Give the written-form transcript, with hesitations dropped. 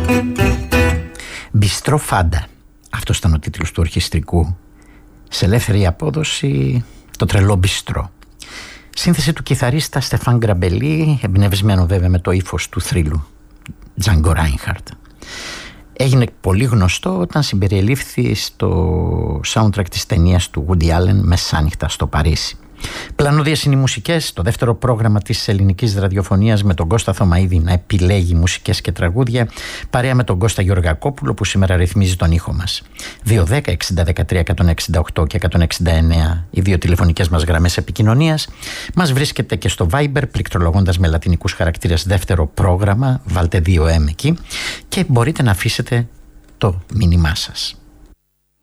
Μπιστρό Φάντα. Αυτός ήταν ο τίτλος του ορχιστρικού. Σε ελεύθερη απόδοση, το τρελό μπιστρό. Σύνθεση του κιθαρίστα Στεφάν Γκραμπελί, εμπνευσμένο βέβαια με το ύφος του θρύλου Τζάνγκο Ράινχαρτ. Έγινε πολύ γνωστό όταν συμπεριελήφθη στο soundtrack της ταινίας του Woody Allen «Μεσάνυχτα στο Παρίσι». Πλανώδιες είναι οι μουσικές, το δεύτερο πρόγραμμα της ελληνικής ραδιοφωνίας με τον Κώστα Θωμαίδη να επιλέγει μουσικές και τραγούδια, παρέα με τον Κώστα Γεωργακόπουλο που σήμερα ρυθμίζει τον ήχο μας. 210 6013 168 και 169 οι δύο τηλεφωνικές μας γραμμές επικοινωνίας. Μας βρίσκεται και στο Viber πληκτρολογώντας με λατινικούς χαρακτήρες δεύτερο πρόγραμμα, βάλτε 2M εκεί και μπορείτε να αφήσετε το μήνυμά σας.